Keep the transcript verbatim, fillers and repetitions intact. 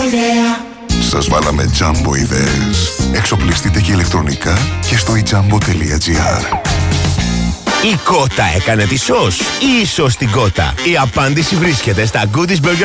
ιδέα. Σας βάλαμε τζάμπο ιδέες. Εξοπλιστείτε και ηλεκτρονικά και στο i jumbo τελεία gr. Η κότα έκανε τη σως ή η σως την κότα? Η απάντηση βρίσκεται στα Goodies Burger